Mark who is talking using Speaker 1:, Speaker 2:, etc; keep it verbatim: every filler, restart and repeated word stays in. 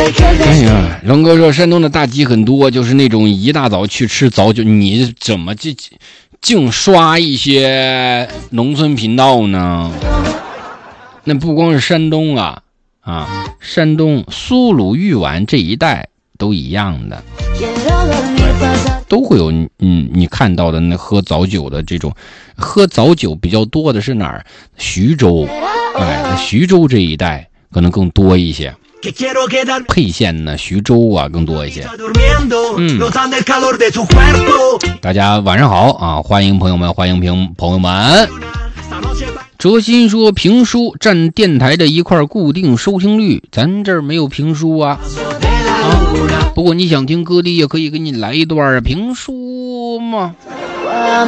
Speaker 1: 哎呀，龙哥说山东的大集很多，就是那种一大早去吃早酒，你怎么这净刷一些农村频道呢？那不光是山东啊啊，山东苏鲁豫皖这一带都一样的，都会有嗯你看到的那喝早酒的这种，喝早酒比较多的是哪儿？徐州，哎，徐州这一带可能更多一些。沛县呢，徐州啊更多一些。嗯，大家晚上好啊，欢迎朋友们，欢迎朋朋友们。哲心说评书占电台的一块固定收听率，咱这儿没有评书啊。啊，不过你想听歌的也可以给你来一段评书嘛。